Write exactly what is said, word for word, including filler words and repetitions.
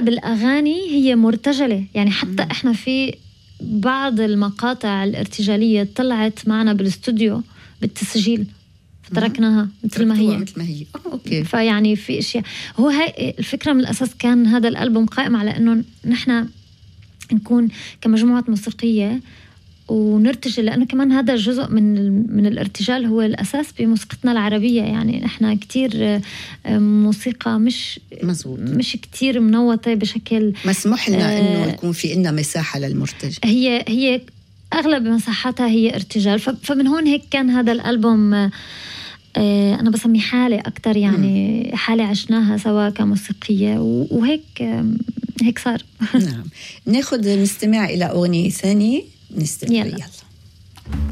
أغلب الأغاني هي مرتجلة، يعني حتى إحنا في بعض المقاطع الارتجالية طلعت معنا بالاستوديو بالتسجيل فتركناها مثل ما هي مثل ما هي آه، أوكي. فيعني في أشياء، هو هاي الفكرة من الأساس. كان هذا الألبوم قائم على إنه نحن نكون كمجموعة موسيقية ونرتجل، لأنه كمان هذا جزء من من الارتجال هو الأساس بموسيقتنا العربية. يعني نحن كتير موسيقى مش مزبوط. مش كتير منوطة بشكل مسموح لنا إنه يكون في إلنا مساحة للمرتجل. هي هي أغلب مساحاتها هي ارتجال، فمن هون هيك كان هذا الألبوم أنا بسمي حالة أكتر، يعني م. حالة عشناها سوا كموسيقية، وهيك هيك صار. نعم. ناخد نستمع إلى أغنية ثانية. نستمع. يلا, يلا.